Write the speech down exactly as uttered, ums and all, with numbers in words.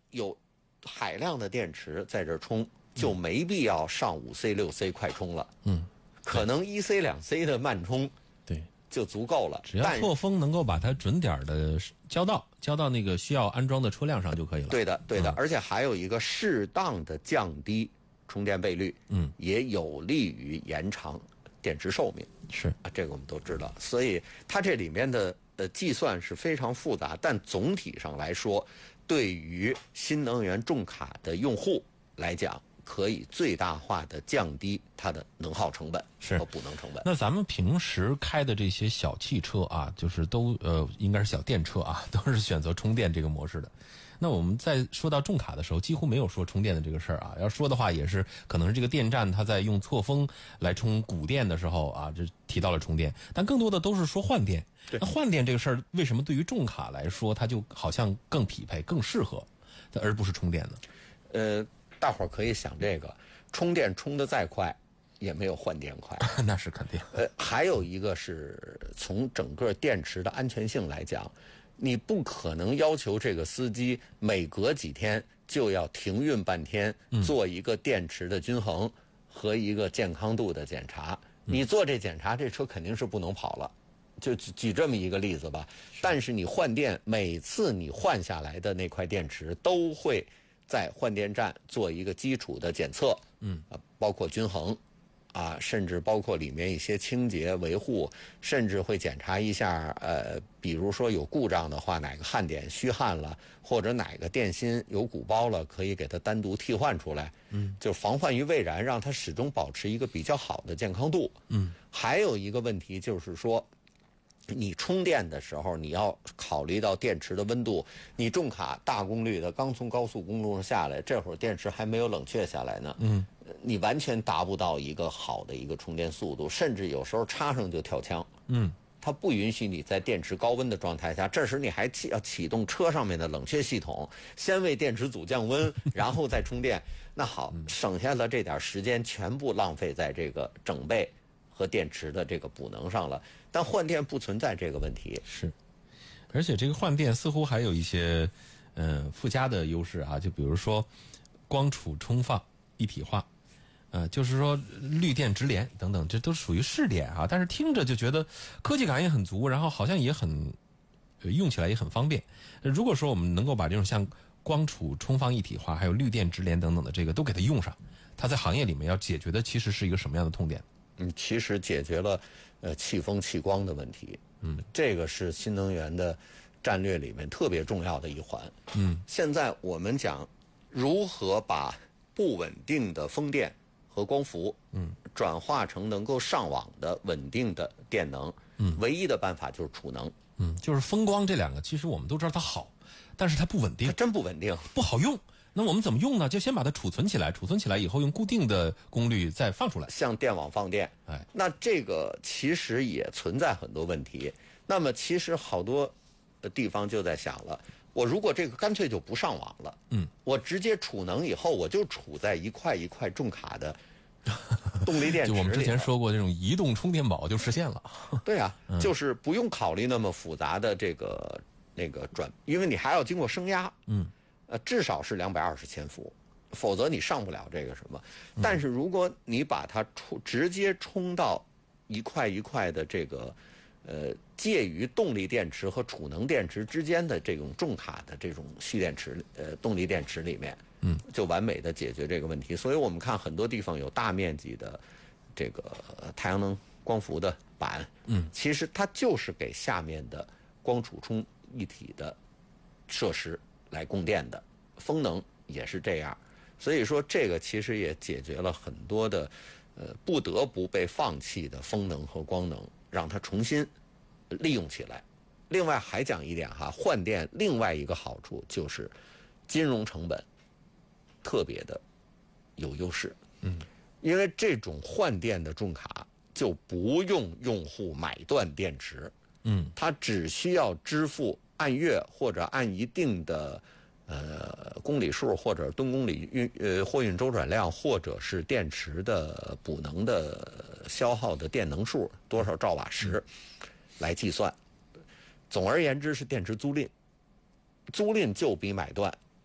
有海量的电池在这充，就没必要上五 C 六 C 快充了。 嗯， 可能一 C 两 C 的慢充， 对， 就足够了。 只要错峰能够把它准点的交到交到那个需要安装的车辆上就可以了。 对的，对的， 嗯、 而且还有一个适当的降低充电倍率， 嗯， 也有利于延长电池寿命。 是啊，这个我们都知道。所以它这里面的呃计算是非常复杂，但总体上来说，对于新能源重卡的用户来讲，可以最大化的降低它的能耗成本和补能成本。 那咱们平时开的这些小汽车啊，就是都呃应该是小电车啊，都是选择充电这个模式的。那我们在说到重卡的时候，几乎没有说充电的这个事儿啊。要说的话，也是可能是这个电站它在用错峰来充补电的时候啊，这提到了充电，但更多的都是说换电。那换电这个事儿，为什么对于重卡来说，它就好像更匹配、更适合，而不是充电呢？ 呃，大伙儿可以想这个，充电充得再快，也没有换电快。 那是肯定。 呃，还有一个是从整个电池的安全性来讲，你不可能要求这个司机每隔几天就要停运半天，做一个电池的均衡和一个健康度的检查。你做这检查，这车肯定是不能跑了。就举举这么一个例子吧。但是你换电，每次你换下来的那块电池都会在换电站做一个基础的检测， 嗯， 啊，包括均衡。啊，甚至包括里面一些清洁维护，甚至会检查一下，呃，比如说有故障的话，哪个焊点虚焊了，或者哪个电芯有鼓包了，可以给它单独替换出来，嗯，就防患于未然，让它始终保持一个比较好的健康度。嗯，还有一个问题就是说，你充电的时候，你要考虑到电池的温度。你重卡大功率的刚从高速公路上下来，这会儿电池还没有冷却下来呢。嗯，你完全达不到一个好的一个充电速度，甚至有时候插上就跳枪。嗯，它不允许你在电池高温的状态下，这时你还启要启动车上面的冷却系统，先为电池组降温，然后再充电。那好，省下的这点时间全部浪费在这个整备和电池的这个补能上了。但换电不存在这个问题。 是，而且这个换电似乎还有一些呃附加的优势啊，就比如说光储充放一体化，呃，就是说绿电直连等等，这都属于试点啊。但是听着就觉得科技感也很足，然后好像也很、呃、用起来也很方便。如果说我们能够把这种像光储充放一体化，还有绿电直连等等的这个都给它用上，它在行业里面要解决的其实是一个什么样的痛点？ 嗯，其实解决了呃气风气光的问题。嗯，这个是新能源的战略里面特别重要的一环。嗯，现在我们讲如何把不稳定的风电和光伏，嗯，转化成能够上网的稳定的电能。嗯，唯一的办法就是储能。 嗯，就是风光这两个，其实我们都知道它好，但是它不稳定， 它真不稳定， 不好用。那我们怎么用呢？就先把它储存起来，储存起来以后用固定的功率再放出来， 向电网放电。哎，那这个其实也存在很多问题。那么其实好多地方就在想了，我如果这个干脆就不上网了，嗯，我直接储能以后，我就储在一块一块重卡的动力电池里。 就我们之前说过，这种移动充电宝就实现了。 对啊，嗯、就是不用考虑那么复杂的这个那个转，因为你还要经过升压。嗯。呃，至少是两百二十千伏，否则你上不了这个什么。但是如果你把它充直接充到一块一块的这个，呃，介于动力电池和储能电池之间的这种重卡的这种蓄电池，呃，动力电池里面，嗯，就完美的解决这个问题。所以我们看很多地方有大面积的这个太阳能光伏的板，嗯，其实它就是给下面的光储充一体的设施来供电的。风能也是这样，所以说这个其实也解决了很多的呃不得不被放弃的风能和光能，让它重新利用起来。另外还讲一点哈，换电另外一个好处就是金融成本特别的有优势。嗯，因为这种换电的重卡就不用用户买断电池，嗯，它只需要支付按月或者按一定的呃公里数或者吨公里运呃货运周转量，或者是电池的补能的消耗的电能数多少兆瓦时来计算。总而言之是电池租赁，租赁就比买断